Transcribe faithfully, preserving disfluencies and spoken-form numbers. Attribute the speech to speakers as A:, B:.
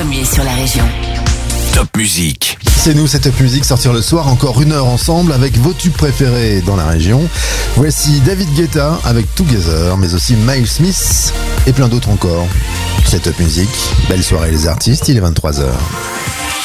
A: premier sur la région.
B: Top Musique.
C: C'est nous, cette Top Musique, sortir le soir, encore une heure ensemble avec vos tubes préférés dans la région. Voici David Guetta avec Together, mais aussi Miles Smith et plein d'autres encore. C'est Top Musique. Belle soirée les artistes, il est vingt-trois heures.